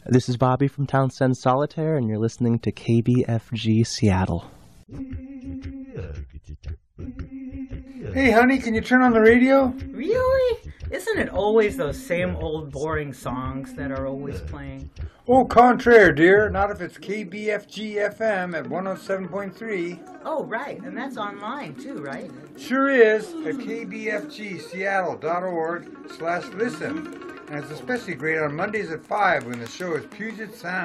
This is Bobby from Townsend Solitaire, and you're listening to KBFG Seattle. Hey, honey, can you turn on the radio? Really? Isn't it always those same old boring songs that are always playing? Au contraire, dear. Not if it's KBFG FM at 107.3. Oh, right. And that's online, too, right? Sure is at kbfgseattle.org/listen. And it's especially great on Mondays at 5 when the show is Puget Sound.